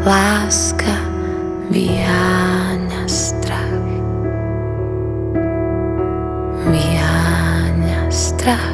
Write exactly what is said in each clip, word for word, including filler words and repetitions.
Láska vyháňa strach. Vyháňa strach.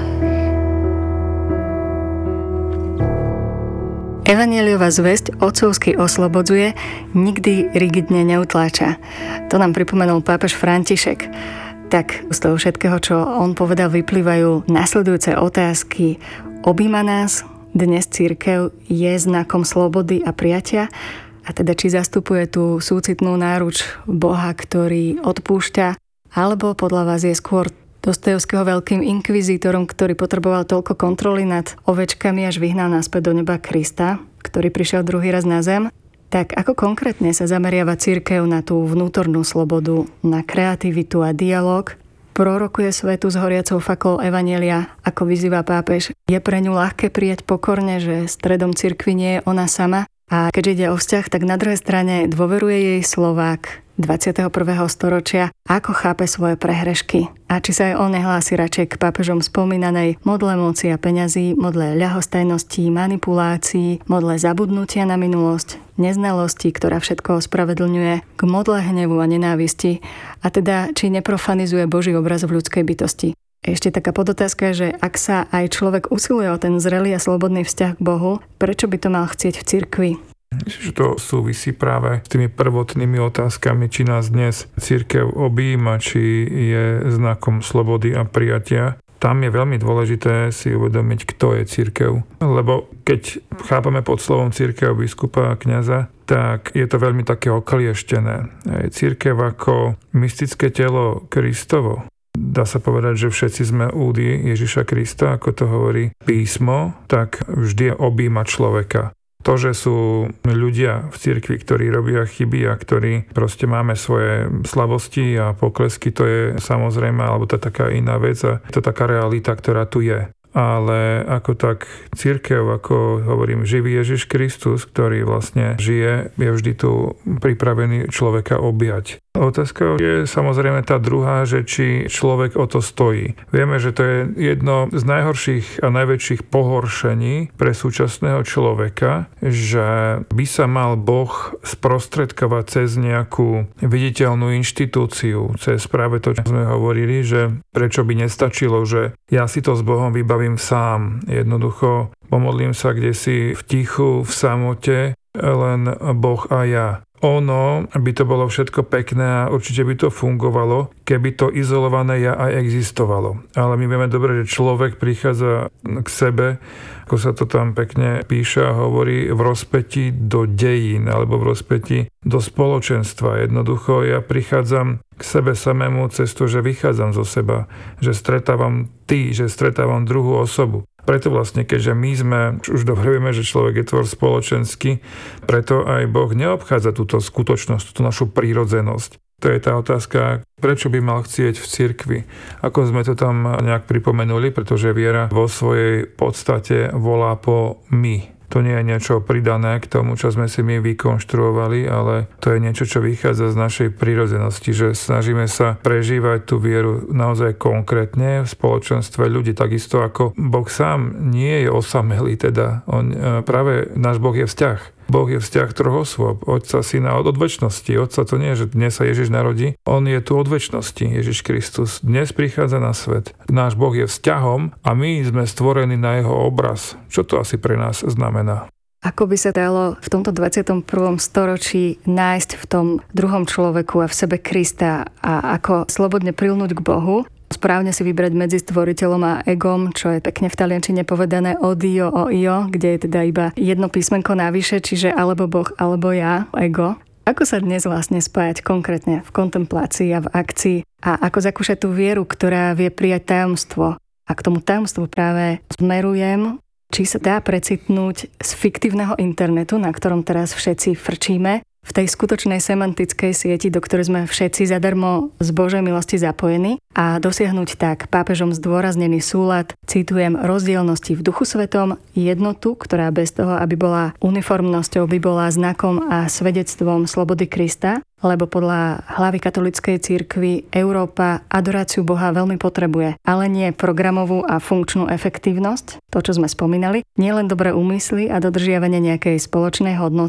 Evanjeliová zvesť otcovsky oslobodzuje, nikdy rigidne neutláča. To nám pripomenul pápež František. Tak z toho všetkého, čo on povedal, vyplývajú nasledujúce otázky. Objíma nás dnes cirkev, je znakom slobody a prijatia? A teda či zastupuje tú súcitnú náruč Boha, ktorý odpúšťa? Alebo podľa vás je skôr Dostojevského veľkým inkvizítorom, ktorý potreboval toľko kontroly nad ovečkami, až vyhnal naspäť do neba Krista, ktorý prišiel druhý raz na zem? Tak ako konkrétne sa zameriava cirkev na tú vnútornú slobodu, na kreativitu a dialog? Prorokuje svetu s horiacou faklou evanjelia, ako vyzýva pápež. Je pre ňu ľahké prijať pokorne, že stredom cirkvi nie je ona sama? A keďže ide o vzťah, tak na druhej strane dôveruje jej Slovák dvadsiateho prvého storočia, ako chápe svoje prehrešky. A či sa aj on nehlási radšej k pápežom spomínanej modle moci a peňazí, modle ľahostajností, manipulácií, modle zabudnutia na minulosť, neznalosti, ktorá všetko ospravedlňuje, k modle hnevu a nenávisti, a teda či neprofanizuje Boží obraz v ľudskej bytosti. Ešte taká podotázka, že ak sa aj človek usiluje o ten zrelý a slobodný vzťah k Bohu, prečo by to mal chcieť v cirkvi? Myslím, že to súvisí práve s tými prvotnými otázkami, či nás dnes cirkev objíma, či je znakom slobody a prijatia. Tam je veľmi dôležité si uvedomiť, kto je cirkev. Lebo keď chápame pod slovom cirkev biskupa a kňaza, tak je to veľmi také oklieštené. Cirkev ako mystické telo Kristovo. Dá sa povedať, že všetci sme údy Ježiša Krista, ako to hovorí písmo, tak vždy objíma človeka. To, že sú ľudia v cirkvi, ktorí robia chyby a ktorí proste máme svoje slabosti a poklesky, to je samozrejme, alebo to je taká iná vec a je to taká realita, ktorá tu je. Ale ako tak cirkev, ako hovorím, živý Ježiš Kristus, ktorý vlastne žije, je vždy tu pripravený človeka objať. Otázka je samozrejme tá druhá, že či človek o to stojí. Vieme, že to je jedno z najhorších a najväčších pohoršení pre súčasného človeka, že by sa mal Boh sprostredkovať cez nejakú viditeľnú inštitúciu, cez práve to, čo sme hovorili, že prečo by nestačilo, že ja si to s Bohom vybavím sám. Jednoducho pomodlím sa kdesi v tichu, v samote, len Boh a ja. Ono by to bolo všetko pekné a určite by to fungovalo, keby to izolované ja aj existovalo. Ale my vieme dobre, že človek prichádza k sebe, ako sa to tam pekne píše a hovorí, v rozpätí do dejín alebo v rozpätí do spoločenstva. Jednoducho ja prichádzam k sebe samému cez to, že vychádzam zo seba, že stretávam ty, že stretávam druhú osobu. Preto vlastne, keďže my sme, už dobre vieme, že človek je tvor spoločenský, preto aj Boh neobchádza túto skutočnosť, túto našu prírodzenosť. To je tá otázka, prečo by mal chcieť v cirkvi. Ako sme to tam nejak pripomenuli, pretože viera vo svojej podstate volá po my. To nie je niečo pridané k tomu, čo sme si my vykonštruovali, ale to je niečo, čo vychádza z našej prírodzenosti, že snažíme sa prežívať tú vieru naozaj konkrétne v spoločenstve ľudí, takisto ako Boh sám nie je osamelý, teda on, práve náš Boh je vzťah. Boh je vzťah troch osôb, Otca, Syna od odvečnosti. Otca to nie je, že dnes sa Ježiš narodí, on je tu od večnosti, Ježiš Kristus. Dnes prichádza na svet. Náš Boh je vzťahom a my sme stvorení na jeho obraz. Čo to asi pre nás znamená? Ako by sa dalo v tomto dvadsiatom prvom storočí nájsť v tom druhom človeku a v sebe Krista a ako slobodne prilnúť k Bohu? Správne si vybrať medzi stvoriteľom a egom, čo je pekne v taliančine povedané o dio, o io, kde je teda iba jedno písmenko navyše, čiže alebo Boh, alebo ja, ego. Ako sa dnes vlastne spájať konkrétne v kontemplácii a v akcii a ako zakúšať tú vieru, ktorá vie prijať tajomstvo? A k tomu tajomstvu práve smerujem, či sa dá precitnúť z fiktívneho internetu, na ktorom teraz všetci frčíme, v tej skutočnej semantickej sieti, do ktorej sme všetci zadarmo z Božej milosti zapojení a dosiahnuť tak pápežom zdôraznený súlad, citujem, rozdielnosti v duchu svetom, jednotu, ktorá bez toho, aby bola uniformnosťou, by bola znakom a svedectvom slobody Krista, lebo podľa hlavy katolíckej cirkvi Európa adoráciu Boha veľmi potrebuje, ale nie programovú a funkčnú efektívnosť, to, čo sme spomínali, nie len dobré úmysly a dodržiavanie nejakej spoločnej hodnoty,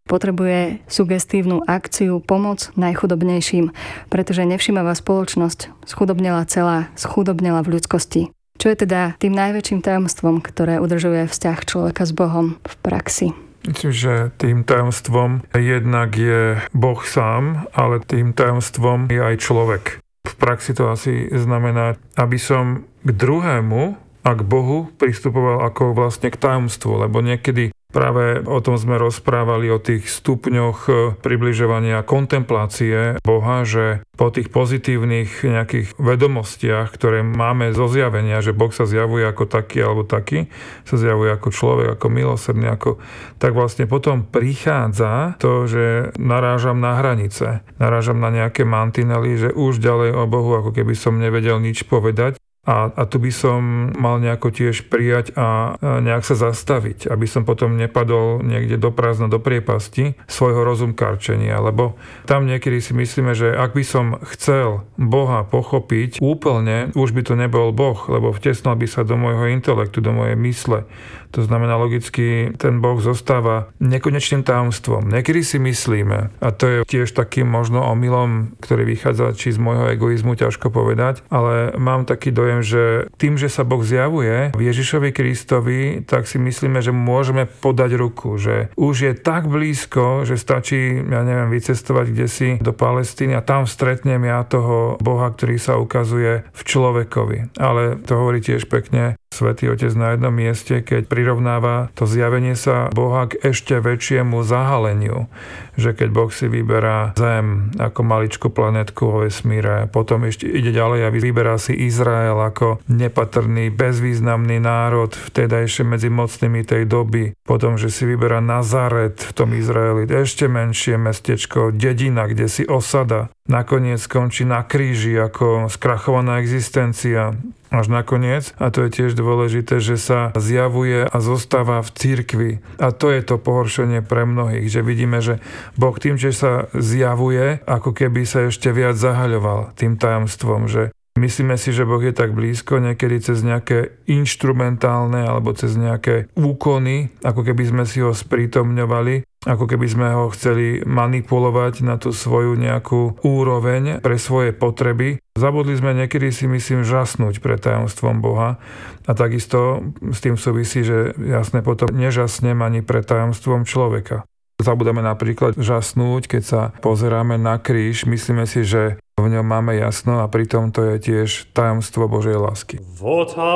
potrebuje sugestívnu akciu, pomoc najchudobnejším, pretože nevšímavá spoločnosť schudobnela celá, schudobnela v ľudskosti. Čo je teda tým najväčším tajomstvom, ktoré udržuje vzťah človeka s Bohom v praxi? Myslím, že tým tajomstvom jednak je Boh sám, ale tým tajomstvom je aj človek. V praxi to asi znamená, aby som k druhému a k Bohu pristupoval ako vlastne k tajomstvu, lebo niekedy práve o tom sme rozprávali, o tých stupňoch približovania kontemplácie Boha, že po tých pozitívnych nejakých vedomostiach, ktoré máme zo zjavenia, že Boh sa zjavuje ako taký alebo taký, sa zjavuje ako človek, ako milosrdný, ako, tak vlastne potom prichádza to, že narážam na hranice, narážam na nejaké mantinely, že už ďalej o Bohu, ako keby som nevedel nič povedať. A, a tu by som mal nejako tiež prijať a, a nejak sa zastaviť, aby som potom nepadol niekde do prázdna, do priepasti svojho rozumkárčenia, lebo tam niekedy si myslíme, že ak by som chcel Boha pochopiť úplne, už by to nebol Boh, lebo vtesnal by sa do môjho intelektu, do mojej mysle. To znamená, logicky ten Boh zostáva nekonečným tajomstvom. Niekedy si myslíme, a to je tiež takým možno omylom, ktorý vychádza či z môjho egoizmu, ťažko povedať, ale mám taký dojem, že tým, že sa Boh zjavuje v Ježišovi Kristovi, tak si myslíme, že môžeme podať ruku, že už je tak blízko, že stačí, ja neviem, vycestovať kdesi do Palestíny a tam stretnem ja toho Boha, ktorý sa ukazuje v človekovi. Ale to hovorí tiež pekne Svätý Otec na jednom mieste, keď prirovnáva to zjavenie sa Boha k ešte väčšiemu zahaleniu. Že keď Boh si vyberá Zem ako maličkú planetku vo vesmíre, potom ešte ide ďalej a vyberá si Izrael ako nepatrný, bezvýznamný národ vtedajšie medzi mocnými tej doby. Potom, že si vyberá Nazaret v tom Izraeli, ešte menšie mestečko, dedina, kde si osada. Nakoniec skončí na kríži ako skrachovaná existencia. Až nakoniec, a to je tiež dôležité, že sa zjavuje a zostáva v cirkvi. A to je to pohoršenie pre mnohých, že vidíme, že Boh tým, že sa zjavuje, ako keby sa ešte viac zahaľoval tým tajomstvom, že myslíme si, že Boh je tak blízko, niekedy cez nejaké inštrumentálne alebo cez nejaké úkony, ako keby sme si ho sprítomňovali, ako keby sme ho chceli manipulovať na tú svoju nejakú úroveň pre svoje potreby. Zabudli sme niekedy, si myslím, žasnúť pred tajomstvom Boha a takisto s tým súvisí, že jasne potom nežasnem ani pred tajomstvom človeka. Zabudáme napríklad žasnúť, keď sa pozeráme na kríž, myslíme si, že v ňom máme jasno a pritom to je tiež tajomstvo Božej lásky.